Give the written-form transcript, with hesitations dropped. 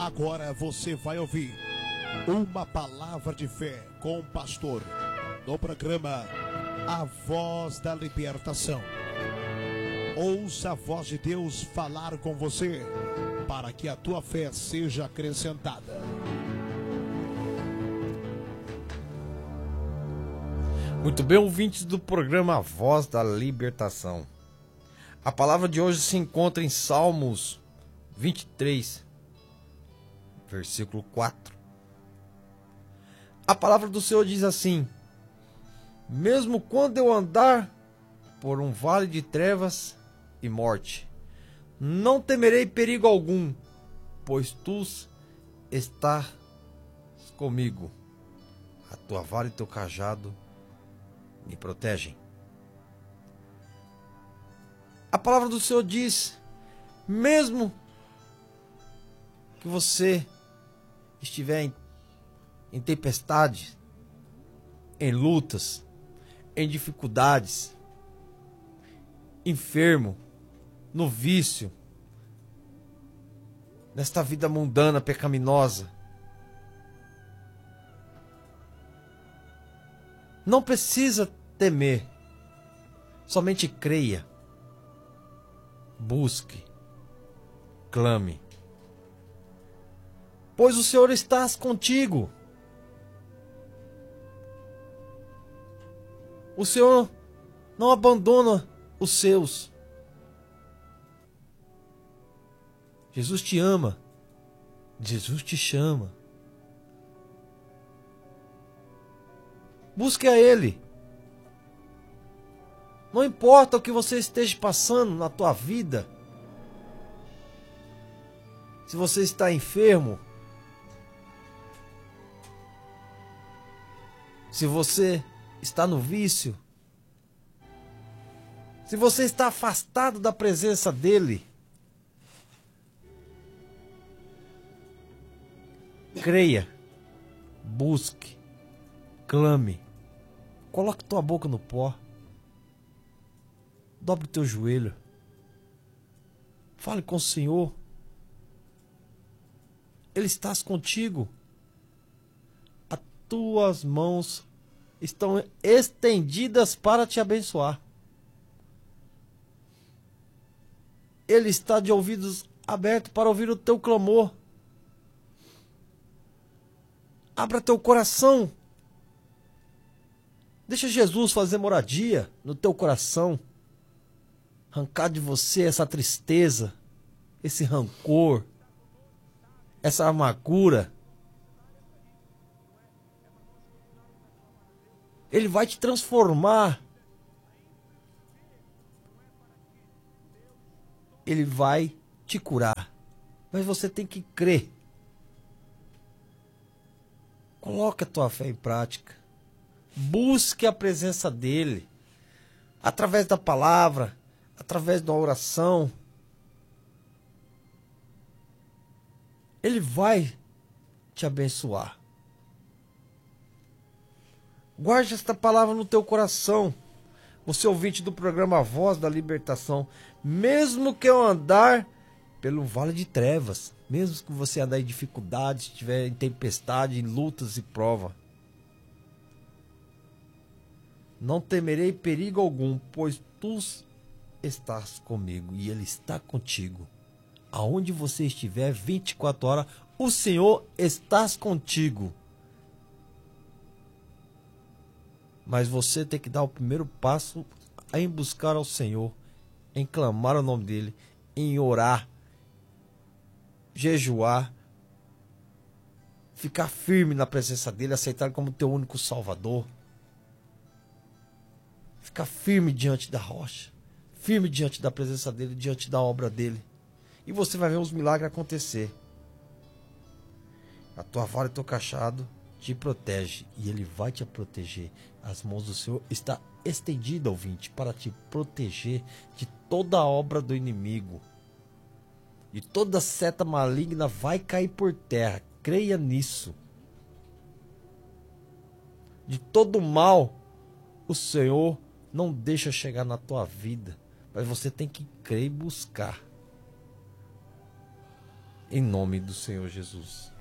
Agora você vai ouvir uma palavra de fé com o pastor no programa A Voz da Libertação. Ouça a voz de Deus falar com você para que a tua fé seja acrescentada. Muito bem, ouvintes do programa A Voz da Libertação. A palavra de hoje se encontra em Salmos 23, versículo 4. A palavra do Senhor diz assim: mesmo quando eu andar por um vale de trevas e morte, não temerei perigo algum, pois tu estás comigo. A tua vara e teu cajado me protegem. A palavra do Senhor diz: mesmo que você estiver em tempestade, em lutas, em dificuldades, enfermo, no vício, nesta vida mundana, pecaminosa, não precisa temer, somente creia, busque, clame, pois o Senhor está contigo. O Senhor não abandona os seus. Jesus te ama. Jesus te chama. Busque a Ele. Não importa o que você esteja passando na tua vida. Se você está enfermo, se você está no vício, se você está afastado da presença dEle, creia, busque, clame, coloque tua boca no pó, dobre o teu joelho, fale com o Senhor. Ele está contigo. As tuas mãos estão estendidas para te abençoar. Ele está de ouvidos abertos para ouvir o teu clamor. Abra teu coração. Deixa Jesus fazer moradia no teu coração. Arrancar de você essa tristeza, esse rancor, essa amargura. Ele vai te transformar. Ele vai te curar. Mas você tem que crer. Coloque a tua fé em prática. Busque a presença dEle. Através da palavra, através da oração. Ele vai te abençoar. Guarde esta palavra no teu coração. Você ouvinte do programa Voz da Libertação. Mesmo que eu andar pelo vale de trevas, mesmo que você andar em dificuldades, estiver em tempestade, em lutas e prova, não temerei perigo algum, pois tu estás comigo e Ele está contigo. Aonde você estiver, 24 horas, o Senhor está contigo. Mas você tem que dar o primeiro passo em buscar ao Senhor, em clamar o nome dEle, em orar, jejuar, ficar firme na presença dEle, aceitar como teu único Salvador. Ficar firme diante da rocha, firme diante da presença dEle, diante da obra dEle. E você vai ver os milagres acontecer. A tua vara e teu cajado te protege e Ele vai te proteger. As mãos do Senhor estão estendidas, ouvinte, para te proteger de toda a obra do inimigo. E toda seta maligna vai cair por terra. Creia nisso. De todo mal, o Senhor não deixa chegar na tua vida. Mas você tem que crer e buscar. em nome do Senhor Jesus.